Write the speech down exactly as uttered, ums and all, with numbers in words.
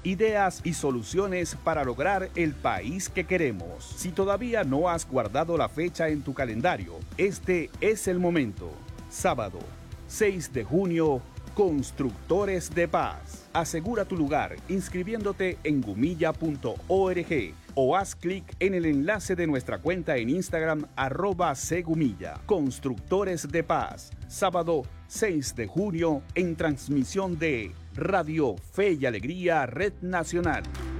ideas y soluciones para lograr el país que queremos. Si todavía no has guardado la fecha en tu calendario, este es el momento. Sábado, seis de junio, Constructores de Paz. Asegura tu lugar inscribiéndote en gumilla punto org o haz clic en el enlace de nuestra cuenta en Instagram arroba segumilla. Constructores de Paz. Sábado seis de junio en transmisión de Radio Fe y Alegría Red Nacional.